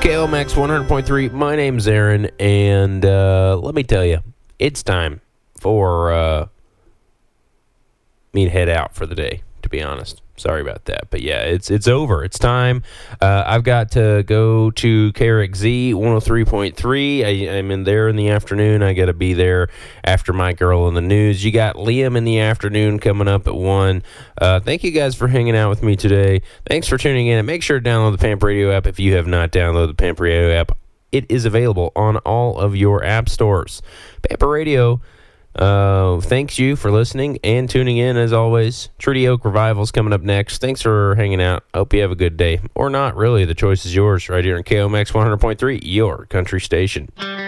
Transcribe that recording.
KOMX 100.3. My name's Aaron, and let me tell you, it's time for me to head out for the day, to be honest. Sorry about that. But yeah, it's over. It's time. I've got to go to KRXZ 103.3. I'm in there in the afternoon. I got to be there after My Girl in the News. You got Liam in the afternoon coming up at 1. Thank you guys for hanging out with me today. Thanks for tuning in. And make sure to download the Pamp Radio app if you have not downloaded the Pamp Radio app. It is available on all of your app stores. Pamper Radio thanks you for listening and tuning in as always. Trudy Oak Revival's coming up next. Thanks for hanging out. Hope you have a good day. Or not, really. The choice is yours right here on KOMX 100.3, your country station.